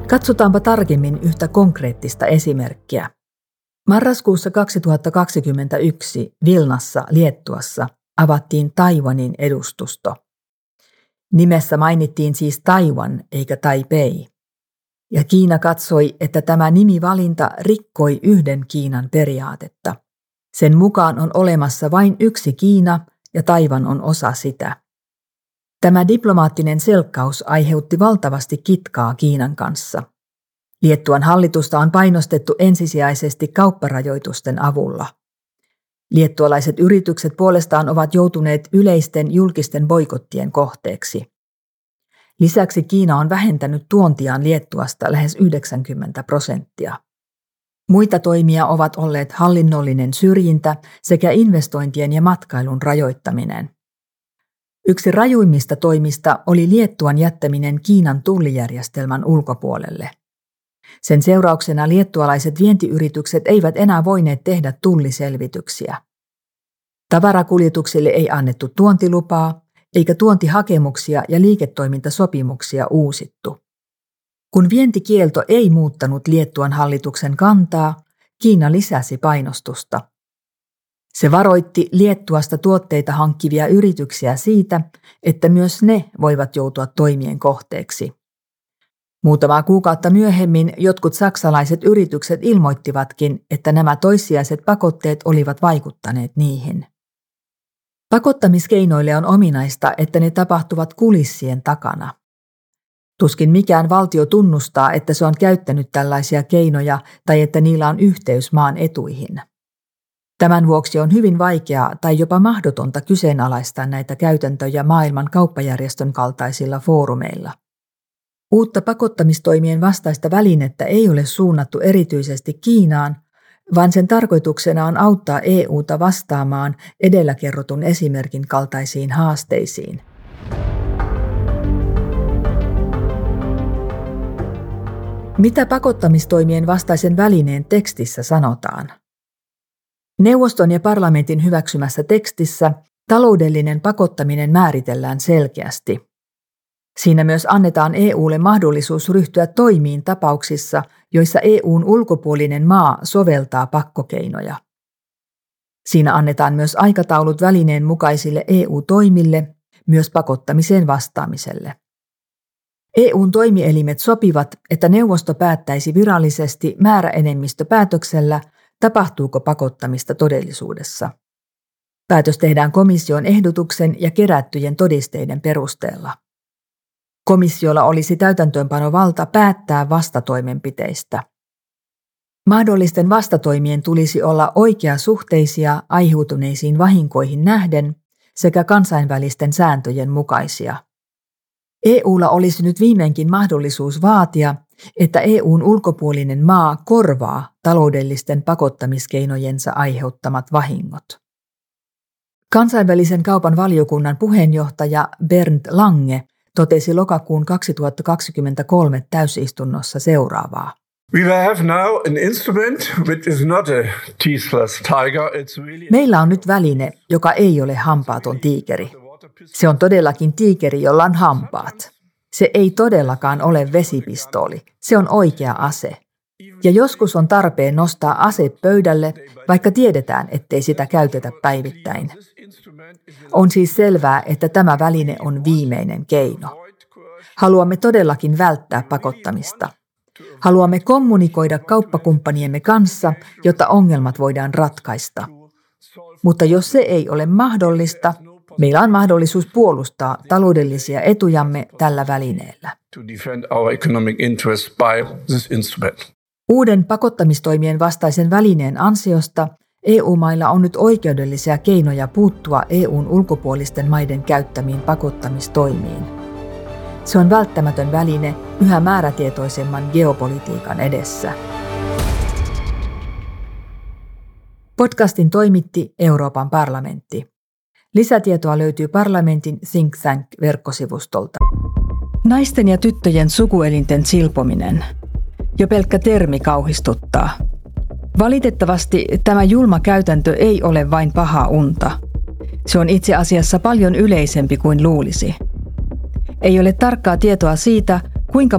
Katsotaanpa tarkemmin yhtä konkreettista esimerkkiä. Marraskuussa 2021 Vilnassa, Liettuassa, avattiin Taiwanin edustusto. Nimessä mainittiin siis Taiwan eikä Taipei. Ja Kiina katsoi, että tämä nimivalinta rikkoi yhden Kiinan periaatetta. Sen mukaan on olemassa vain yksi Kiina ja Taiwan on osa sitä. Tämä diplomaattinen selkkaus aiheutti valtavasti kitkaa Kiinan kanssa. Liettuan hallitusta on painostettu ensisijaisesti kaupparajoitusten avulla. Liettualaiset yritykset puolestaan ovat joutuneet yleisten julkisten boikottien kohteeksi. Lisäksi Kiina on vähentänyt tuontiaan Liettuasta lähes 90%. Muita toimia ovat olleet hallinnollinen syrjintä sekä investointien ja matkailun rajoittaminen. Yksi rajuimmista toimista oli Liettuan jättäminen Kiinan tullijärjestelmän ulkopuolelle. Sen seurauksena liettualaiset vientiyritykset eivät enää voineet tehdä tulliselvityksiä. Tavarakuljetuksille ei annettu tuontilupaa, eikä tuontihakemuksia ja liiketoimintasopimuksia uusittu. Kun vientikielto ei muuttanut Liettuan hallituksen kantaa, Kiina lisäsi painostusta. Se varoitti Liettuasta tuotteita hankkivia yrityksiä siitä, että myös ne voivat joutua toimien kohteeksi. Muutamaa kuukautta myöhemmin jotkut saksalaiset yritykset ilmoittivatkin, että nämä toissijaiset pakotteet olivat vaikuttaneet niihin. Pakottamiskeinoille on ominaista, että ne tapahtuvat kulissien takana. Tuskin mikään valtio tunnustaa, että se on käyttänyt tällaisia keinoja tai että niillä on yhteys maan etuihin. Tämän vuoksi on hyvin vaikeaa tai jopa mahdotonta kyseenalaistaa näitä käytäntöjä maailman kauppajärjestön kaltaisilla foorumeilla. Uutta pakottamistoimien vastaista välinettä ei ole suunnattu erityisesti Kiinaan, vaan sen tarkoituksena on auttaa EU:ta vastaamaan edellä kerrotun esimerkin kaltaisiin haasteisiin. Mitä pakottamistoimien vastaisen välineen tekstissä sanotaan? Neuvoston ja parlamentin hyväksymässä tekstissä taloudellinen pakottaminen määritellään selkeästi. Siinä myös annetaan EU:lle mahdollisuus ryhtyä toimiin tapauksissa, joissa EU:n ulkopuolinen maa soveltaa pakkokeinoja. Siinä annetaan myös aikataulut välineen mukaisille EU-toimille, myös pakottamiseen vastaamiselle. EU:n toimielimet sopivat, että neuvosto päättäisi virallisesti määräenemmistöpäätöksellä, tapahtuuko pakottamista todellisuudessa. Päätös tehdään komission ehdotuksen ja kerättyjen todisteiden perusteella. Komissiolla olisi täytäntöönpanovalta päättää vastatoimenpiteistä. Mahdollisten vastatoimien tulisi olla oikeasuhteisia aiheutuneisiin vahinkoihin nähden sekä kansainvälisten sääntöjen mukaisia. EU:lla olisi nyt viimeinkin mahdollisuus vaatia, että EU:n ulkopuolinen maa korvaa taloudellisten pakottamiskeinojensa aiheuttamat vahingot. Kansainvälisen kaupan valiokunnan puheenjohtaja Bernd Lange totesi lokakuun 2023 täysistunnossa seuraavaa. Meillä on nyt väline, joka ei ole hampaaton tiikeri. Se on todellakin tiikeri, jolla on hampaat. Se ei todellakaan ole vesipistooli, se on oikea ase. Ja joskus on tarpeen nostaa ase pöydälle, vaikka tiedetään, ettei sitä käytetä päivittäin. On siis selvää, että tämä väline on viimeinen keino. Haluamme todellakin välttää pakottamista. Haluamme kommunikoida kauppakumppaniemme kanssa, jotta ongelmat voidaan ratkaista. Mutta jos se ei ole mahdollista, meillä on mahdollisuus puolustaa taloudellisia etujamme tällä välineellä. Uuden pakottamistoimien vastaisen välineen ansiosta EU-mailla on nyt oikeudellisia keinoja puuttua EU:n ulkopuolisten maiden käyttämiin pakottamistoimiin. Se on välttämätön väline yhä määrätietoisemman geopolitiikan edessä. Podcastin toimitti Euroopan parlamentti. Lisätietoa löytyy parlamentin Think Tank-verkkosivustolta. Naisten ja tyttöjen sukuelinten silpominen. Jo pelkkä termi kauhistuttaa. Valitettavasti tämä julma käytäntö ei ole vain pahaa unta. Se on itse asiassa paljon yleisempi kuin luulisi. Ei ole tarkkaa tietoa siitä, kuinka